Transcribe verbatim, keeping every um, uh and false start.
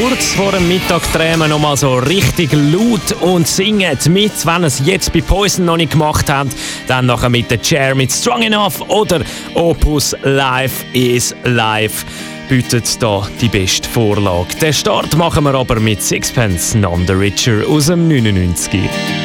Kurz vor dem Mittag drehen wir noch mal so richtig laut und singen mit, wenn ihr es jetzt bei Poison noch nicht gemacht habt. Dann nachher mit der Chair mit Strong Enough oder Opus Live is Live bietet da die beste Vorlage. Den Start machen wir aber mit Sixpence None the Richer aus dem neunundneunzig.